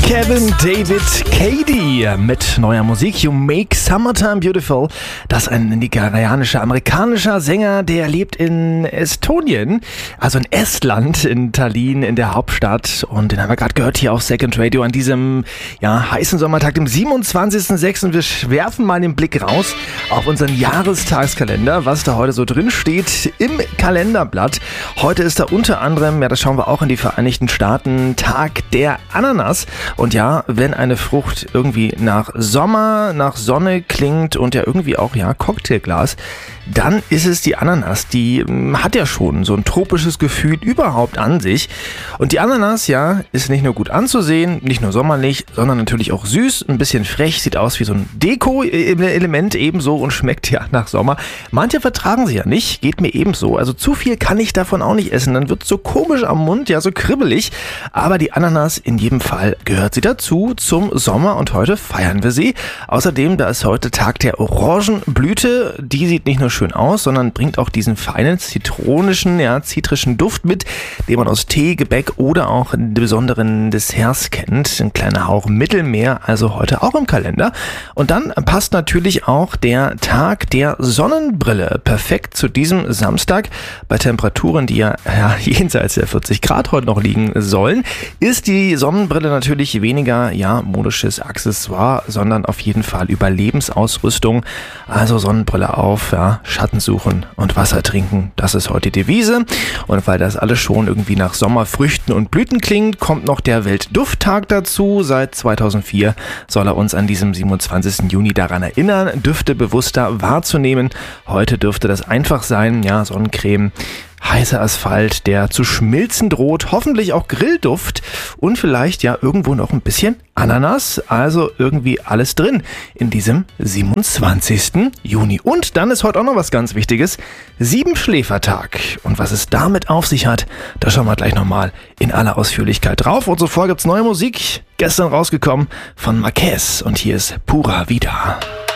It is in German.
Kevin David Cady mit neuer Musik You Make Summertime Beautiful. Das ist ein nigerianischer, amerikanischer Sänger, der lebt in Estonien, also in Estland, in Tallinn, in der Hauptstadt. Und den haben wir gerade gehört hier auf Second Radio an diesem heißen Sommertag, dem 27.06. Wir werfen mal den Blick raus auf unseren Jahrestagskalender, was da heute so drin steht im Kalenderblatt. Heute ist da unter anderem, das schauen wir auch in die Vereinigten Staaten, Tag der Ananas. Und ja, wenn eine Frucht irgendwie nach Sommer, nach Sonne klingt und ja irgendwie auch Cocktailglas, dann ist es die Ananas. Die hat ja schon so ein tropisches Gefühl überhaupt an sich. Und die Ananas, ist nicht nur gut anzusehen, nicht nur sommerlich, sondern natürlich auch süß, ein bisschen frech, sieht aus wie so ein Deko-Element ebenso und schmeckt ja nach Sommer. Manche vertragen sie ja nicht, geht mir ebenso. Also zu viel kann ich davon auch nicht essen, dann wird es so komisch am Mund, so kribbelig. Aber die Ananas, in jedem Fall gehört sie dazu zum Sommer und heute feiern wir sie. Außerdem, da ist heute Tag der Orangenblüte. Die sieht nicht nur schön aus, sondern bringt auch diesen feinen zitronischen, zitrischen Duft mit, den man aus Tee, Gebäck oder auch in besonderen Desserts kennt. Ein kleiner Hauch Mittelmeer, also heute auch im Kalender. Und dann passt natürlich auch der Tag der Sonnenbrille. Perfekt zu diesem Samstag. Bei Temperaturen, die jenseits der 40 Grad heute noch liegen sollen, ist die Sonnenbrille natürlich weniger, modisches Accessoire, sondern auf jeden Fall Überlebensausrüstung. Also Sonnenbrille auf, Schatten suchen und Wasser trinken. Das ist heute die Devise. Und weil das alles schon irgendwie nach Sommerfrüchten und Blüten klingt, kommt noch der Weltdufttag dazu. Seit 2004 soll er uns an diesem 27. Juni daran erinnern, Düfte bewusster wahrzunehmen. Heute dürfte das einfach sein, Sonnencreme, heißer Asphalt, der zu schmilzen droht, hoffentlich auch Grillduft und vielleicht irgendwo noch ein bisschen Ananas, also irgendwie alles drin in diesem 27. Juni. Und dann ist heute auch noch was ganz Wichtiges, Siebenschläfertag. Und was es damit auf sich hat, da schauen wir gleich nochmal in aller Ausführlichkeit drauf. Und zuvor gibt's neue Musik, gestern rausgekommen von Marquez und hier ist Pura Vida.